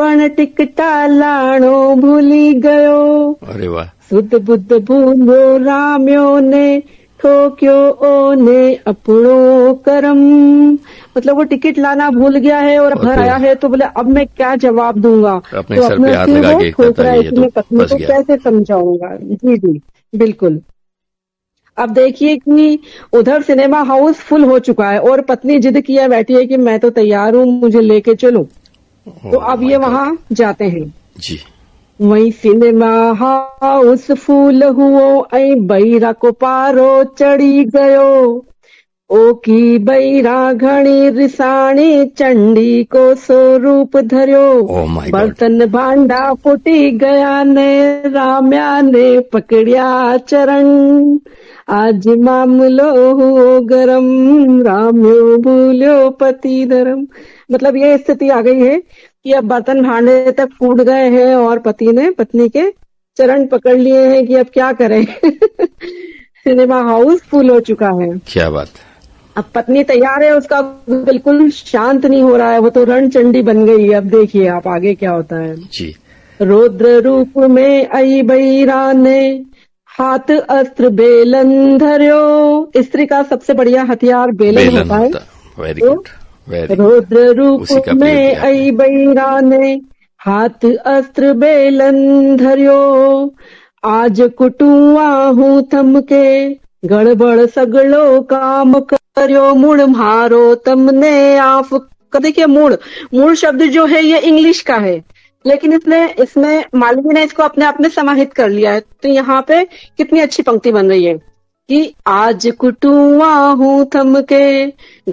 पण टिकटा लाणो भूली गयो। अरे वाह। सुध बुद्ध भूलो राम्यो ने ठोक्यो ओने अपनो करम। मतलब वो टिकट लाना भूल गया है और घर आया है तो बोले अब मैं क्या जवाब दूंगा, अपने तो सर अपने पे हाथ लगा के ठोक रहा है ये कि तो मैं पत्नी फंस को गया। कैसे समझाऊंगा। जी जी बिल्कुल। अब देखिए कि उधर सिनेमा हाउस फुल हो चुका है और पत्नी जिद किया बैठी है कि मैं तो तैयार हूँ, मुझे लेके चलो। तो अब ये वहां जाते हैं जी। वही सिनेमा हाउस फूल हुओ ऐं बहिरा को पारो चढ़ी गयो। ओ की बहिरा घणी रिसाणी चंडी को स्वरूप धर्यो। बर्तन भांडा फुटी गया ने राम्या ने पकड़िया चरण। आज मामलो हुओ गरम राम्यो भूल्यो पति धर्म। मतलब ये स्थिति आ गई है कि अब बर्तन भांडे तक फूट गए हैं और पति ने पत्नी के चरण पकड़ लिए हैं कि अब क्या करें। सिनेमा हाउस फुल हो चुका है। क्या बात। अब पत्नी तैयार है, उसका बिल्कुल शांत नहीं हो रहा है, वो तो रणचंडी बन गई है। अब देखिए आप आगे क्या होता है जी। रौद्र रूप में आई बहिरा ने हाथ अस्त्र बेलन धर्यो। स्त्री का सबसे बढ़िया हथियार बेलन होता है। Very good. रौद्र रूप में आई बहिरा ने हाथ अस्त्र बेलन धर्यो। आज कुटुआ हूँ थमके गड़बड़ सगड़ो काम करियो। मूड मारो तमने आप। देखिए मूड शब्द जो है ये इंग्लिश का है, लेकिन इसमें मालवी ने इसको अपने आप में समाहित कर लिया है। तो यहाँ पे कितनी अच्छी पंक्ति बन रही है कि आज कुटुआ हूँ थमके